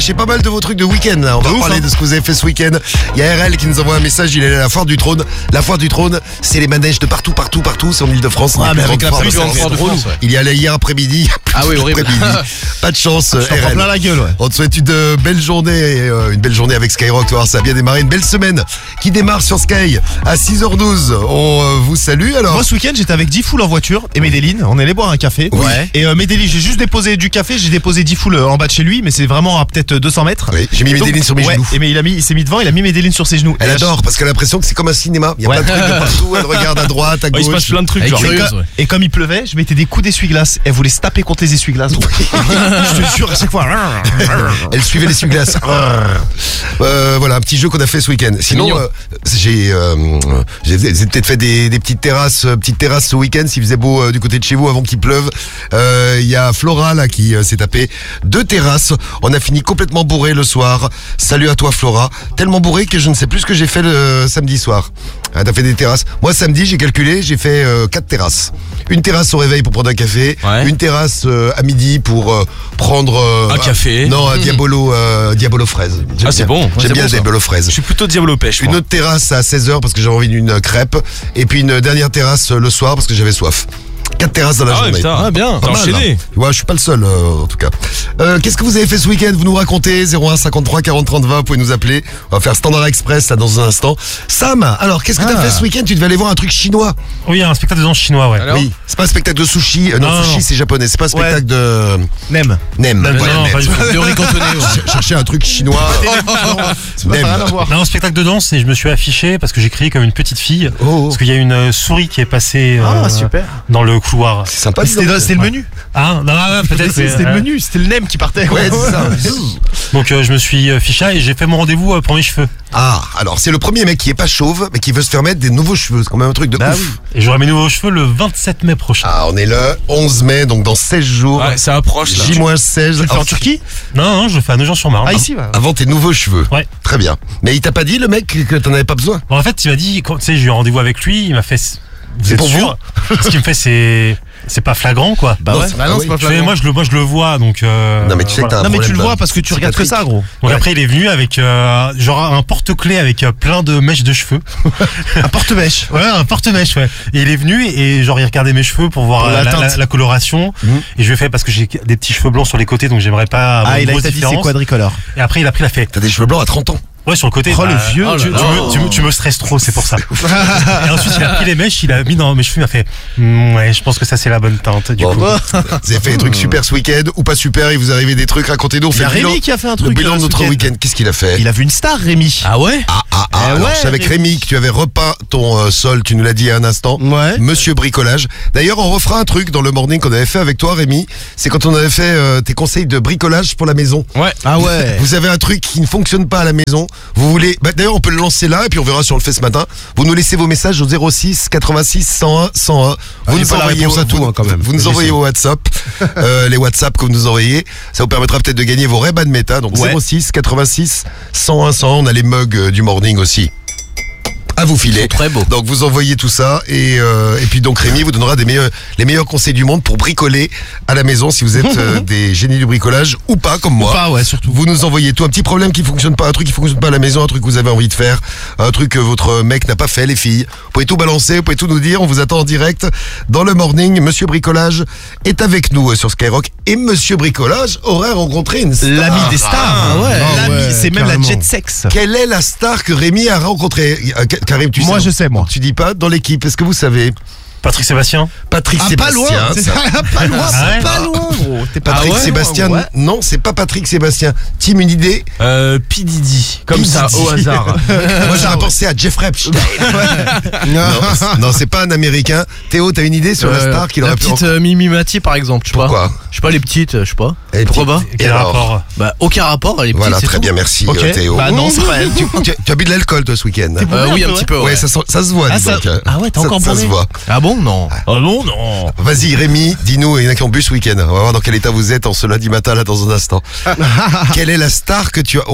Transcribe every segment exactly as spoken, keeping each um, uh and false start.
lâché pas mal de vos trucs de week-end là. On va ouf, parler hein. de ce que vous avez fait ce week-end. Il y a R L qui nous envoie un message, il est à la foire du trône. La foire du trône, c'est les manèges de partout, partout, partout. C'est en Ile-de-France. Ah, mais avec la pluie, c'est c'est encore de France, ouais. Il y allait hier après-midi. Ah oui, horrible. Pas de chance, Je t'en prends R L. plein la gueule, ouais. On te souhaite une euh, belle journée, et, euh, une belle journée avec Skyrock. Tu vois, ça a bien démarré, une belle semaine qui démarre sur Sky à six heures douze. On euh, vous salue alors. Moi ce week-end j'étais avec Diffoul en voiture et Medellin, on est allé boire un café. Ouais. Et euh, Medellin, j'ai juste déposé du café, j'ai déposé Diffoul en bas de chez lui, mais c'est vraiment à peut-être deux cents mètres. Oui, j'ai mis Et donc, Medellin sur mes ouais, genoux. Et mais il a mis, il s'est mis devant, il a mis Medellin sur ses genoux. Elle Et là, adore parce qu'elle a l'impression que c'est comme un cinéma. Il y a Ouais. plein de trucs de partout. Elle regarde à droite, à Ouais, gauche. il se passe plein de trucs. Elle est Genre. curieuse, et, comme, ouais. et comme il pleuvait, je mettais des coups d'essuie-glace. Elle voulait se taper contre les essuie-glaces. Je te jure à chaque fois. Elle suivait l'essuie-glace. euh, voilà, un petit jeu qu'on a fait ce week-end. Sinon, mignon. euh, j'ai, euh, j'ai, j'ai peut-être fait des, des petites terrasses, euh, petites terrasses ce week-end. S'il faisait beau euh, du côté de chez vous avant qu'il pleuve. Il euh, y a Flora là qui euh, s'est tapé deux terrasses. On a fini complètement bourré le soir. Salut à toi Flora. Tellement bourré que je ne sais plus ce que j'ai fait le samedi soir. Ah, t'as fait des terrasses. Moi samedi j'ai calculé, j'ai fait euh, quatre terrasses. Une terrasse au réveil pour prendre un café. Ouais. Une terrasse euh, à midi pour euh, prendre euh, Un café. Non, un diabolo, euh, diabolo fraise. J'aime Ah, c'est bien. bon. Ouais, J'aime c'est bien bon, le ça. diabolo fraise. Je suis plutôt diablo pêche. Une autre terrasse à seize heures parce que j'avais envie d'une crêpe. Et puis une dernière terrasse euh, le soir parce que j'avais soif. Quatre terrasses dans la Ah ouais, journée. putain. Ah, bien. Pas T'as mal, enchaîné. hein. Ouais, je suis pas le seul euh, en tout cas. Euh, Qu'est-ce que vous avez fait ce week-end? Vous nous racontez. Zéro un cinquante-trois quarante trente vingt. Vous pouvez nous appeler. On va faire Standard Express là dans un instant. Sam, alors qu'est-ce que t'as Ah. fait ce week-end? Tu devais aller voir un truc chinois. Oui, un spectacle de danse chinois, ouais. Alors Oui. C'est pas un spectacle de sushi. Euh, non, Non, non, sushi non. c'est japonais. C'est pas un spectacle de Nem. nem. Non, Voilà, non, nem. pas du tout. De ricantonné. Ch- Chercher un truc chinois. Ça n'a Nem. rien à voir. Non, un spectacle de danse et je me suis affiché parce que j'ai crié comme une petite fille. Oh. Parce qu'il y a une euh, souris qui est passée euh, Ah super. dans le couloir. C'est sympa. dis C'était donc. c'était le menu. Ah, non, non, peut-être. C'était mais, le euh, menu, c'était le Nem qui partait. Ouais, c'est ça. Donc euh, je me suis euh, fiché et j'ai fait mon rendez-vous euh, pour mes cheveux. Ah, alors c'est le premier mec qui est pas chauve, mais qui veut se faire mettre des nouveaux cheveux. C'est quand même un truc de Bah ouf. oui. Et j'aurai mes nouveaux cheveux le vingt-sept mai prochain. Ah, on est le onze mai, donc dans seize jours. Ouais, ça approche là. J seize. Tu le fais en Turquie? Non, non, je le fais à Nogent-sur-Marne. Ah ici, ouais. Avant tes nouveaux cheveux. Ouais. Très bien. Mais il t'a pas dit, le mec, que t'en avais pas besoin? Bon, en fait, il m'a dit, quand, tu sais, j'ai eu rendez-vous avec lui, il m'a fait. Vous C'est êtes pour sûr? Ce qu'il me fait, c'est. C'est pas flagrant, quoi. Bah ouais. c'est- Bah non, ah c'est oui. pas Je fais, flagrant. moi, je le, moi, je le vois, donc. Euh, Non, mais tu sais que t'as un Non mais tu problème le vois de- parce que tu regardes que ça gros. Donc Ouais. après, il est venu avec euh, genre un porte-clés avec euh, plein de mèches de cheveux. Un porte-mèche. Ouais, un porte-mèche, ouais. Et il est venu et genre il regardait mes cheveux pour voir Pour euh, la la, teinte. la- la coloration. Mhm. Et je lui ai fait parce que j'ai des petits cheveux blancs sur les côtés, donc j'aimerais pas avoir Ah une il a grosse dit c'est différence. quadricolore. Et après, il a pris la fait. T'as des cheveux blancs à trente ans. Ouais, sur le côté. Oh, le bah, vieux. tu, Oh tu là là. me, tu, me- tu me stresses trop, c'est pour ça. Et ensuite, il a pris les mèches, il a mis dans mes cheveux, il m'a fait. Mm, ouais, je pense que ça c'est la bonne teinte. Du Bon, coup. bah, vous avez fait des trucs super ce week-end ou pas super? Il vous arrivait des trucs, racontez-nous. On Il y fait a le bilan, Rémi qui a fait un le truc. bilan euh, de ce notre week-end. week-end. Qu'est-ce qu'il a fait? Il a vu une star Rémi. Ah ouais? Ah, ah, ah. Eh Alors, ouais, je sais avec Rémi. Rémi que tu avais repeint ton euh, sol, tu nous l'as dit il y a un instant. Ouais. Monsieur Bricolage. D'ailleurs, on refera un truc dans le morning qu'on avait fait avec toi, Rémi. C'est quand on avait fait euh, tes conseils de bricolage pour la maison. Ouais. Ah ouais. Vous avez un truc qui ne fonctionne pas à la maison. Vous voulez. Bah, d'ailleurs, on peut le lancer là et puis on verra si on le fait ce matin. Vous nous laissez vos messages au zéro six quatre-vingt-six cent un cent un. Vous Ah, j'ai nous pas la envoyez réponse au- à tout, vous, hein, quand même. vous nous Je envoyez sais. au WhatsApp euh, les WhatsApp que vous nous envoyez. Ça vous permettra peut-être de gagner vos Ray-Ban Meta. Donc Ouais. zéro six quatre-vingt-six cent un cent un. On a les mugs euh, du morning aussi. À vous filer. Très beau. Donc vous envoyez tout ça et, euh, et puis donc Rémi vous donnera des meilleurs, les meilleurs conseils du monde pour bricoler à la maison si vous êtes euh, des génies du bricolage ou pas comme moi. Pas ouais surtout. Vous nous envoyez tout, un petit problème qui fonctionne pas, un truc qui fonctionne pas à la maison, un truc que vous avez envie de faire, un truc que votre mec n'a pas fait, les filles. Vous pouvez tout balancer, vous pouvez tout nous dire, on vous attend en direct dans le morning. Monsieur Bricolage est avec nous euh, sur Skyrock et Monsieur Bricolage aurait rencontré une star. L'ami des stars. Ah, ouais. ah L'ami, ouais, c'est même carrément. la jet sex. Quelle est la star que Rémi a rencontrée? Euh, Karim, tu Moi sais. je sais moi. Tu dis pas dans l'équipe, est-ce que vous savez? Patrick Sébastien. Patrick Ah, pas Sébastien. loin. C'est ça. ça, pas loin. Ah ouais. Pas loin gros. T'es pas Patrick loin, Sébastien, ouais. non, c'est pas Patrick Sébastien. Tim, une idée? Euh, P. Diddy. Comme P. ça, Diddy. au hasard. Moi j'aurais pensé à Jeff Epstein. non, c'est- non, c'est pas un Américain. Théo, t'as une idée sur la Euh, star qu'il La aurait pu petite euh, Mimi Mati par exemple, je sais pas. Pourquoi? Je sais pas, les petites, euh, je sais pas. Elle est Pourquoi petite. pas? Quel Et alors rapport? Bah, aucun rapport, elle est petite. Voilà, c'est très tout. bien, merci Ok. euh, Théo. Bah non, c'est pas elle. tu, tu, tu as bu de l'alcool toi ce week-end? Euh, oui, un petit peu, ouais. Ouais, ça, se- ça se voit. Ah, dis ça- donc, euh. ah ouais, t'as Ça- encore Ça se bourré. voit. Ah bon? Non. Oh non, non. Vas-y Rémi, dis-nous, il y en a qui ont bu ce week-end. On va voir dans quel état vous êtes en ce lundi matin là dans un instant. Quelle est la star que tu as? Oh,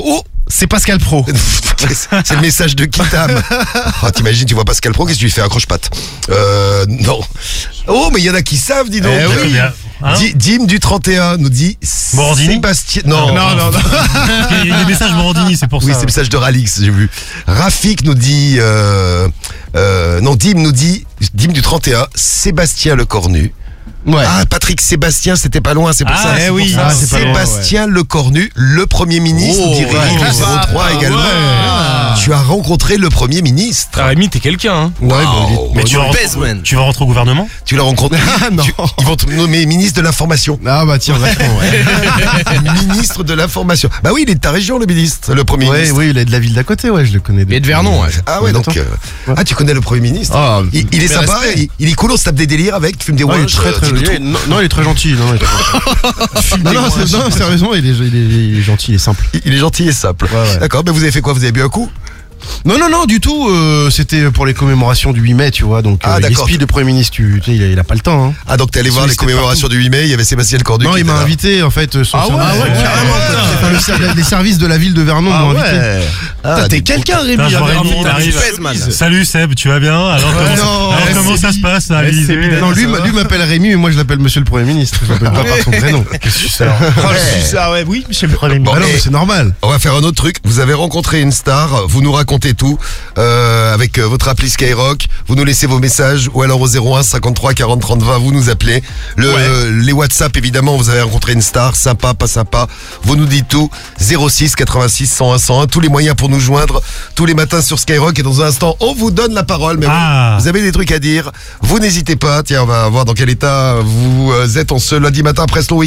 C'est Pascal Pro. C'est le message de Kitam. Oh, t'imagines, tu vois Pascal Pro, qu'est-ce que tu lui fais? Accroche-patte. Euh, non. Oh, mais il y en a qui savent, dis donc. Eh oui. Bien. Hein Di- Dim du trente et un nous dit Morandini Sébastien. Non, Non, non, non. Il y a des messages Morandini, c'est pour Oui, ça. c'est le message de Ralix, j'ai vu. Rafik nous dit. Euh, euh, non, Dim nous dit. Dim du trente et un, Sébastien Lecornu. Ouais. Ah, Patrick Sébastien, c'était pas loin, c'est pour Ah, ça. eh C'est oui. pour ça. Ah, c'est pas loin, Sébastien Lecornu, le Premier ministre, Oh, dit Rémi ouais. du zéro trois également. ouais. Tu as rencontré le Premier ministre. Ah, Rémi, t'es quelqu'un, hein. Ouais, bah, bon, il est- bon, Mais bon, tu vas, pèses, rentrer, man. tu vas rentrer au gouvernement? tu l'as rencontré. Ah, non. Tu- ils vont te nommer ministre de l'information. Ah bah tiens, vachement, ouais. Ministre de l'information. Bah oui, il est de ta région, le ministre, le Premier Ouais, ministre. oui, il est de la ville d'à côté, ouais, je le connais. Et de Vernon, ouais. Ah ouais, donc. euh, Ah, tu connais le Premier ministre. Ah, il, il est mais sympa, respect. il, il est cool, on se tape des délires avec, tu fumes des Ouais, il est ouinges, très euh, très tu le il est- trouves. non, non, il est très gentil. Non, il est très- non, non, c'est- non, sérieusement, il est, il, est, il est gentil, il est simple. Il est gentil et simple. Ouais, ouais. D'accord, mais vous avez fait quoi? Vous avez bu un coup? Non, non, non, du tout. euh, C'était pour les commémorations du huit mai, tu vois. Donc, Ah, euh, il est d'accord. speed, le Premier ministre, tu, tu sais, il, a, il a pas le temps. Hein. Ah, donc t'es allé voir les Sollicité commémorations partout. du huit mai, il y avait Sébastien Lecornu. Non, qui il était m'a là. invité, en fait. Son Ah ouais, service. ah ouais, carrément, Enfin, le ser- les services de la ville de Vernon m'ont invité. Ah, T'es dis- quelqu'un, Rémi. Putain, je hein, vois Rémi, vraiment, il arrive. tu pèses, man. Salut Seb, tu vas bien? Alors comment, non, alors, ouais, comment c'est ça se passe à l'Élysée? Non, lui, m'a- lui m'appelle Rémi, mais moi je l'appelle Monsieur le Premier ministre. Je l'appelle pas par son prénom. Qu'est-ce que tu sais? Ah ouais, oui, Monsieur le Premier Bon, Ah non, et- mais c'est normal. On va faire un autre truc. Vous avez rencontré une star, vous nous racontez tout euh, avec euh, votre appli Skyrock. Vous nous laissez vos messages ou alors au zéro un cinquante-trois quarante trente vingt, vous nous appelez. Le, euh, les WhatsApp, évidemment, vous avez rencontré une star, sympa, pas sympa. Vous nous dites tout. zéro six quatre-vingt-six cent un cent un, tous les moyens pour nous joindre tous les matins sur Skyrock. Et dans un instant, on vous donne la parole. Mais Ah. vous, vous avez des trucs à dire. Vous n'hésitez pas. Tiens, on va voir dans quel état vous euh, êtes en ce lundi matin après ce long week-end.